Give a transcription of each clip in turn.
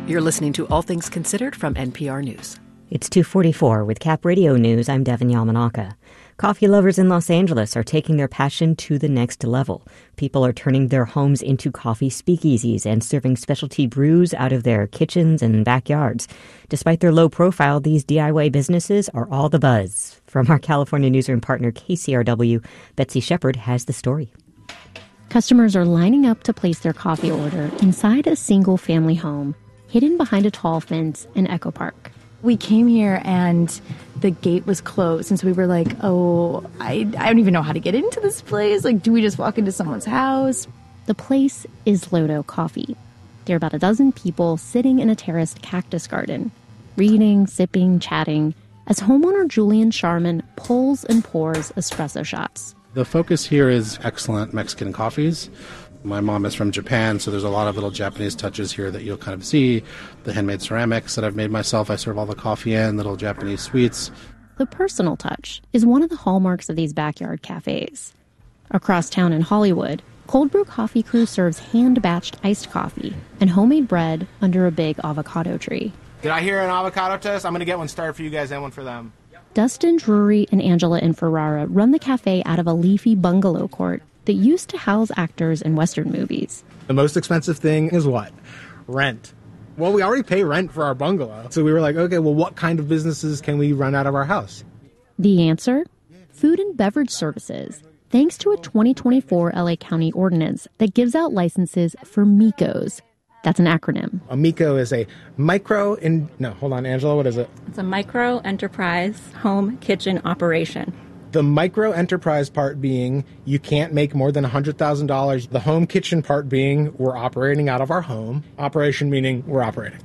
You're listening to All Things Considered from NPR News. It's 2:44 with Cap Radio News. I'm Devin Yamanaka. Coffee lovers in Los Angeles are taking their passion to the next level. People are turning their homes into coffee speakeasies and serving specialty brews out of their kitchens and backyards. Despite their low profile, these DIY businesses are all the buzz. From our California newsroom partner KCRW, Betsy Shepard has the story. Customers are lining up to place their coffee order inside a single-family home, hidden behind a tall fence in Echo Park. We came here and the gate was closed, and so we were like, oh, I don't even know how to get into this place. Like, do we just walk into someone's house? The place is Lodo Coffee. There are about a dozen people sitting in a terraced cactus garden, reading, sipping, chatting, as homeowner Julian Sharman pulls and pours espresso shots. The focus here is excellent Mexican coffees. My mom is from Japan, so there's a lot of little Japanese touches here that you'll kind of see. The handmade ceramics that I've made myself, I serve all the coffee in, little Japanese sweets. The personal touch is one of the hallmarks of these backyard cafes. Across town in Hollywood, Cold Brew Coffee Crew serves hand-batched iced coffee and homemade bread under a big avocado tree. Did I hear an avocado toast? I'm going to get one started for you guys and one for them. Dustin Drury and Angela Inferrara run the cafe out of a leafy bungalow court that used to house actors in Western movies. The most expensive thing is what? Rent. Well, we already pay rent for our bungalow. So we were like, okay, well, what kind of businesses can we run out of our house? The answer? Food and beverage services, thanks to a 2024 LA County ordinance that gives out licenses for MICOs. That's an acronym. A MICO is a hold on, Angela, what is it? It's a micro enterprise home kitchen operation. The micro enterprise part being you can't make more than $100,000. The home kitchen part being we're operating out of our home. Operation meaning we're operating.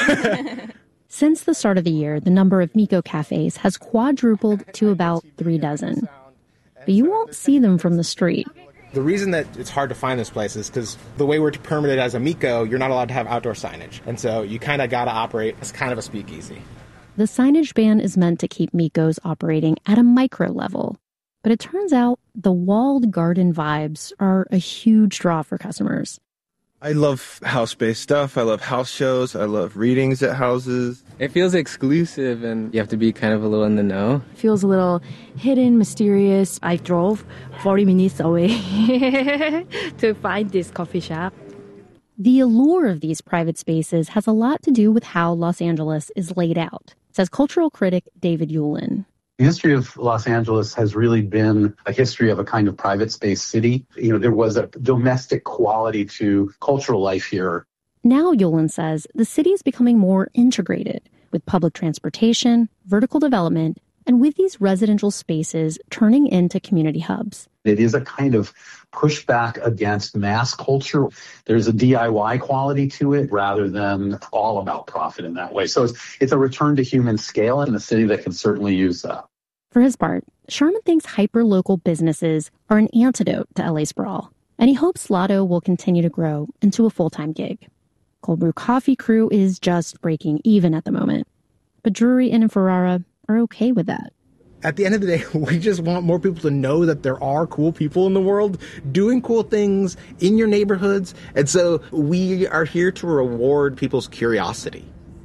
Since the start of the year, the number of MICO cafes has quadrupled to about 3 dozen. But you won't see them from the street. The reason that it's hard to find this place is because the way we're permitted as a MICO, you're not allowed to have outdoor signage. And so you kind of got to operate as kind of a speakeasy. The signage ban is meant to keep MICOs operating at a micro level. But it turns out the walled garden vibes are a huge draw for customers. I love house-based stuff. I love house shows. I love readings at houses. It feels exclusive, and you have to be kind of a little in the know. It feels a little hidden, mysterious. I drove 40 minutes away to find this coffee shop. The allure of these private spaces has a lot to do with how Los Angeles is laid out, says cultural critic David Yulin. The history of Los Angeles has really been a history of a kind of private space city. You know, there was a domestic quality to cultural life here. Now, Yulin says, the city is becoming more integrated with public transportation, vertical development, and with these residential spaces turning into community hubs. It is a kind of pushback against mass culture. There's a DIY quality to it rather than all about profit in that way. So it's a return to human scale in a city that can certainly use that. For his part, Sharman thinks hyper-local businesses are an antidote to LA sprawl, and he hopes Lodo will continue to grow into a full-time gig. Cold Brew Coffee Crew is just breaking even at the moment, but Drury and Ferrara are okay with that. At the end of the day, we just want more people to know that there are cool people in the world doing cool things in your neighborhoods. And so we are here to reward people's curiosity.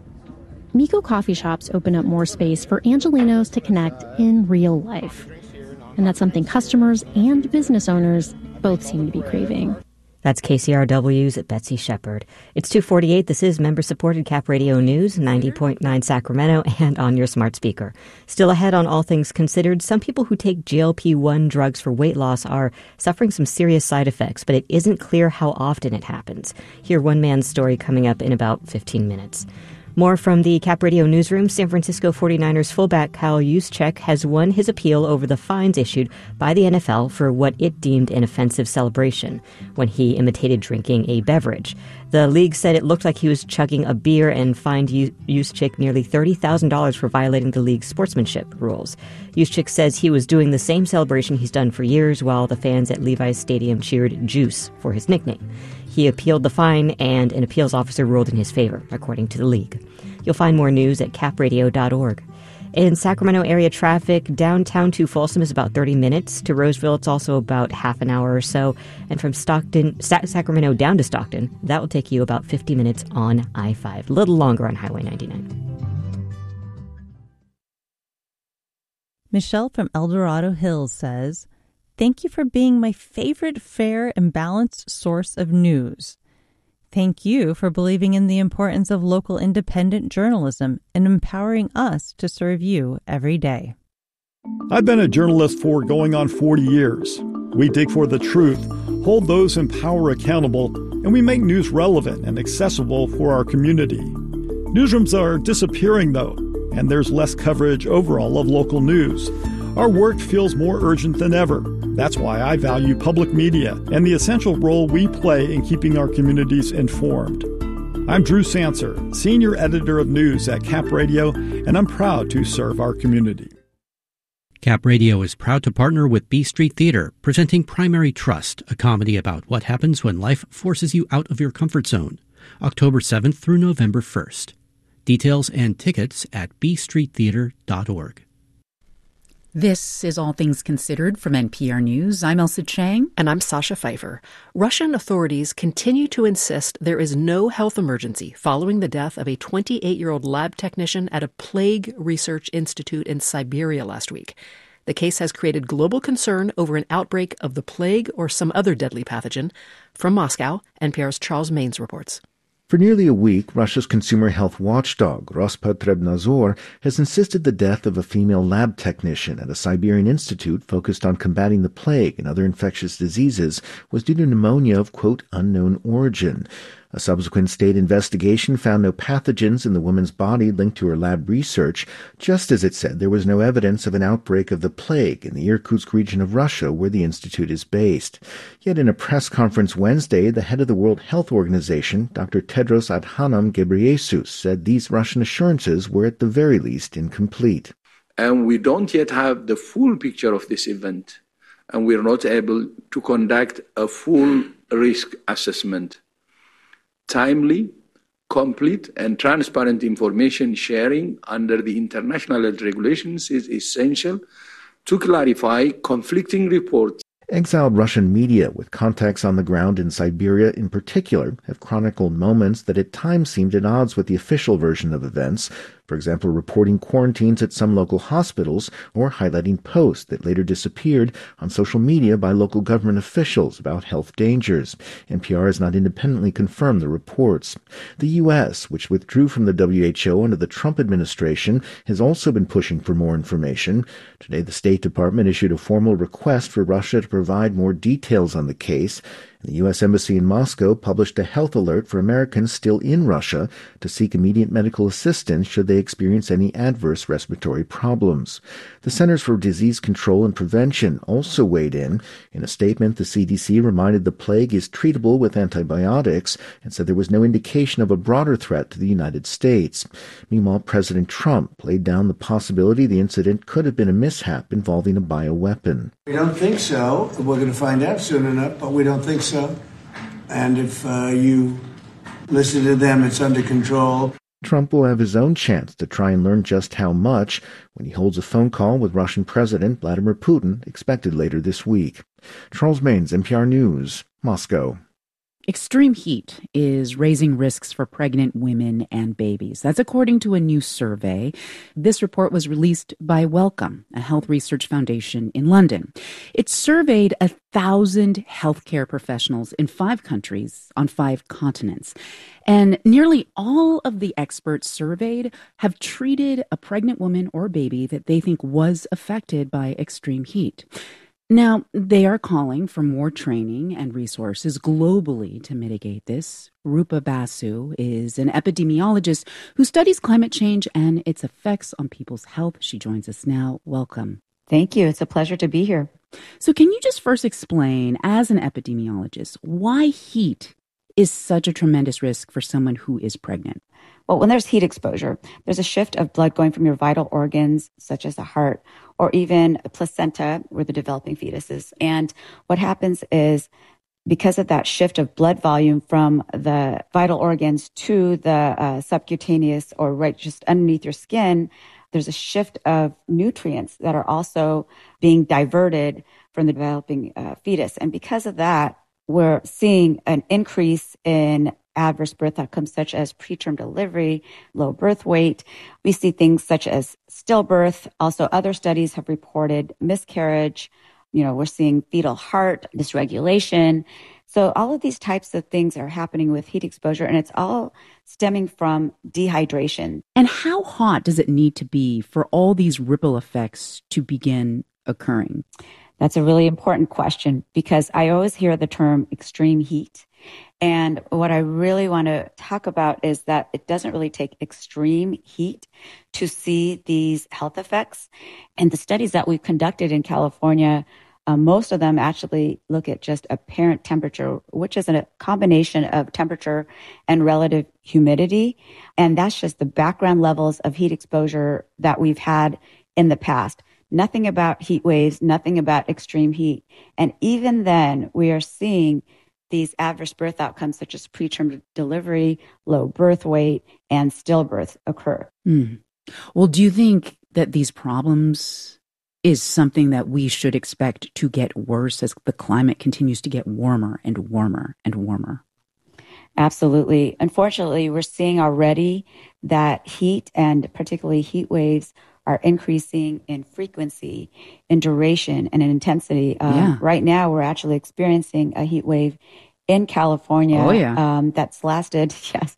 MICO coffee shops open up more space for Angelenos to connect in real life. And that's something customers and business owners both seem to be craving. That's KCRW's Betsy Shepard. It's 2:48. This is member-supported Cap Radio News, 90.9 Sacramento, and on your smart speaker. Still ahead on All Things Considered, some people who take GLP-1 drugs for weight loss are suffering some serious side effects, but it isn't clear how often it happens. Hear one man's story coming up in about 15 minutes. More from the Cap Radio newsroom. San Francisco 49ers fullback Kyle Juszczyk has won his appeal over the fines issued by the NFL for what it deemed an offensive celebration when he imitated drinking a beverage. The league said it looked like he was chugging a beer and fined Juszczyk nearly $30,000 for violating the league's sportsmanship rules. Juszczyk says he was doing the same celebration he's done for years while the fans at Levi's Stadium cheered Juice for his nickname. He appealed the fine, and an appeals officer ruled in his favor, according to the league. You'll find more news at capradio.org. In Sacramento area traffic, downtown to Folsom is about 30 minutes. To Roseville, it's also about half an hour or so. And from Sacramento down to Stockton, that will take you about 50 minutes on I-5. A little longer on Highway 99. Michelle from El Dorado Hills says, "Thank you for being my favorite fair and balanced source of news. Thank you for believing in the importance of local independent journalism and empowering us to serve you every day." I've been a journalist for going on 40 years. We dig for the truth, hold those in power accountable, and we make news relevant and accessible for our community. Newsrooms are disappearing, though, and there's less coverage overall of local news. Our work feels more urgent than ever. That's why I value public media and the essential role we play in keeping our communities informed. I'm Drew Sanser, Senior Editor of News at Cap Radio, and I'm proud to serve our community. Cap Radio is proud to partner with B Street Theater, presenting Primary Trust, a comedy about what happens when life forces you out of your comfort zone. October 7th through November 1st. Details and tickets at bstreettheater.org. This is All Things Considered from NPR News. I'm Elsa Chang. And I'm Sasha Pfeiffer. Russian authorities continue to insist there is no health emergency following the death of a 28-year-old lab technician at a plague research institute in Siberia last week. The case has created global concern over an outbreak of the plague or some other deadly pathogen. From Moscow, NPR's Charles Maines reports. For nearly a week, Russia's consumer health watchdog, Rospotrebnadzor, has insisted the death of a female lab technician at a Siberian institute focused on combating the plague and other infectious diseases was due to pneumonia of, quote, unknown origin. A subsequent state investigation found no pathogens in the woman's body linked to her lab research, just as it said there was no evidence of an outbreak of the plague in the Irkutsk region of Russia where the institute is based. Yet in a press conference Wednesday, the head of the World Health Organization, Dr. Tedros Adhanom Ghebreyesus, said these Russian assurances were at the very least incomplete. And we don't yet have the full picture of this event, and we're not able to conduct a full risk assessment. Timely, complete, and transparent information sharing under the international health regulations is essential to clarify conflicting reports. Exiled Russian media with contacts on the ground in Siberia in particular have chronicled moments that at times seemed at odds with the official version of events, for example, reporting quarantines at some local hospitals or highlighting posts that later disappeared on social media by local government officials about health dangers. NPR has not independently confirmed the reports. The U.S., which withdrew from the WHO under the Trump administration, has also been pushing for more information. Today, the State Department issued a formal request for Russia to provide more details on the case. The U.S. Embassy in Moscow published a health alert for Americans still in Russia to seek immediate medical assistance should they experience any adverse respiratory problems. The Centers for Disease Control and Prevention also weighed in. In a statement, the CDC reminded the plague is treatable with antibiotics and said there was no indication of a broader threat to the United States. Meanwhile, President Trump laid down the possibility the incident could have been a mishap involving a bioweapon. We don't think so. We're going to find out soon enough, but we don't think so. And if you listen to them, it's under control. Trump will have his own chance to try and learn just how much when he holds a phone call with Russian President Vladimir Putin, expected later this week. Charles Maines, NPR News, Moscow. Extreme heat is raising risks for pregnant women and babies. That's according to a new survey. This report was released by Wellcome, a health research foundation in London. It surveyed 1,000 healthcare professionals in 5 countries on 5 continents. And nearly all of the experts surveyed have treated a pregnant woman or baby that they think was affected by extreme heat. Now, they are calling for more training and resources globally to mitigate this. Rupa Basu is an epidemiologist who studies climate change and its effects on people's health. She joins us now. Welcome. Thank you. It's a pleasure to be here. So can you just first explain, as an epidemiologist, why heat is such a tremendous risk for someone who is pregnant? Well, when there's heat exposure, there's a shift of blood going from your vital organs, such as the heart, or even a placenta, where the developing fetus is. And what happens is, because of that shift of blood volume from the vital organs to the subcutaneous, or right just underneath your skin, there's a shift of nutrients that are also being diverted from the developing fetus. And because of that, we're seeing an increase in adverse birth outcomes such as preterm delivery, low birth weight. We see things such as stillbirth. Also, other studies have reported miscarriage. We're seeing fetal heart dysregulation. So all of these types of things are happening with heat exposure, and it's all stemming from dehydration. And how hot does it need to be for all these ripple effects to begin occurring? That's a really important question because I always hear the term extreme heat. And what I really want to talk about is that it doesn't really take extreme heat to see these health effects. And the studies that we've conducted in California, most of them actually look at just apparent temperature, which is a combination of temperature and relative humidity. And that's just the background levels of heat exposure that we've had in the past. Nothing about heat waves, nothing about extreme heat. And even then, we are seeing these adverse birth outcomes such as preterm delivery, low birth weight, and stillbirth occur. Well, do you think that these problems is something that we should expect to get worse as the climate continues to get warmer and warmer and warmer? Absolutely. Unfortunately, we're seeing already that heat and particularly heat waves are increasing in frequency, in duration, and in intensity. Right now, we're actually experiencing a heat wave in California that's lasted,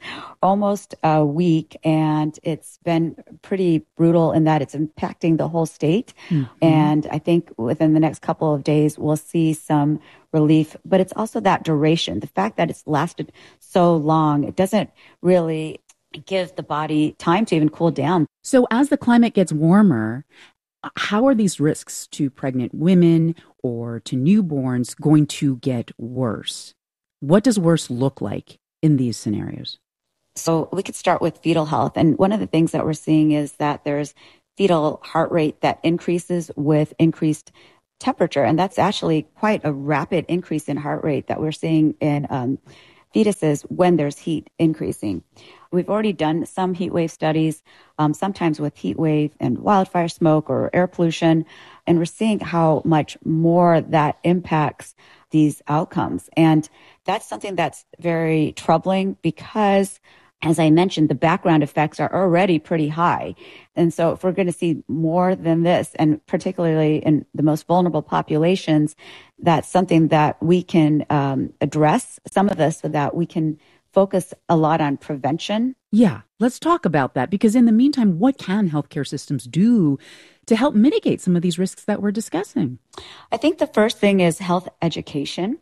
almost a week. And it's been pretty brutal in that it's impacting the whole state. And I think within the next couple of days, we'll see some relief. But it's also that duration, the fact that it's lasted so long, it doesn't really give the body time to even cool down. So as the climate gets warmer, how are these risks to pregnant women or to newborns going to get worse? What does worse look like in these scenarios? So we could start with fetal health. And one of the things that we're seeing is that there's fetal heart rate that increases with increased temperature. And that's actually quite a rapid increase in heart rate that we're seeing in fetuses when there's heat increasing. We've already done some heat wave studies, sometimes with heat wave and wildfire smoke or air pollution, and we're seeing how much more that impacts these outcomes. And that's something that's very troubling because, as I mentioned, the background effects are already pretty high. And so if we're going to see more than this, and particularly in the most vulnerable populations, that's something that we can address some of this so that we can focus a lot on prevention. Yeah, let's talk about that because in the meantime, what can healthcare systems do to help mitigate some of these risks that we're discussing? I think the first thing is health education.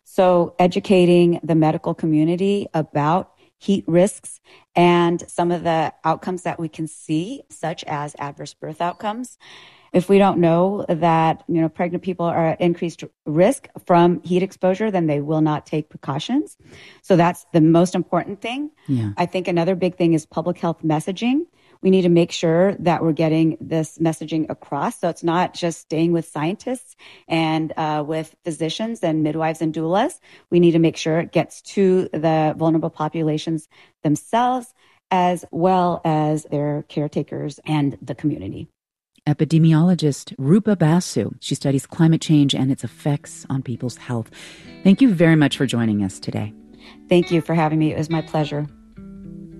So educating the medical community about heat risks and some of the outcomes that we can see, such as adverse birth outcomes. If we don't know that, pregnant people are at increased risk from heat exposure, then they will not take precautions. So that's the most important thing. Yeah. I think another big thing is public health messaging. We need to make sure that we're getting this messaging across. So it's not just staying with scientists and with physicians and midwives and doulas. We need to make sure it gets to the vulnerable populations themselves, as well as their caretakers and the community. Epidemiologist Rupa Basu. She studies climate change and its effects on people's health. Thank you very much for joining us today. Thank you for having me. It was my pleasure.